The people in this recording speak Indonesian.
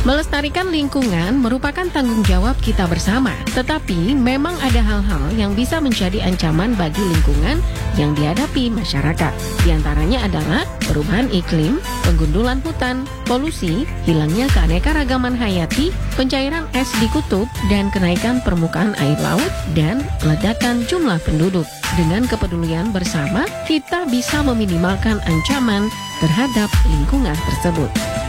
Melestarikan lingkungan merupakan tanggung jawab kita bersama, tetapi memang ada hal-hal yang bisa menjadi ancaman bagi lingkungan yang dihadapi masyarakat. Di antaranya adalah perubahan iklim, penggundulan hutan, polusi, hilangnya keanekaragaman hayati, pencairan es di kutub, dan kenaikan permukaan air laut, dan ledakan jumlah penduduk. Dengan kepedulian bersama, kita bisa meminimalkan ancaman terhadap lingkungan tersebut.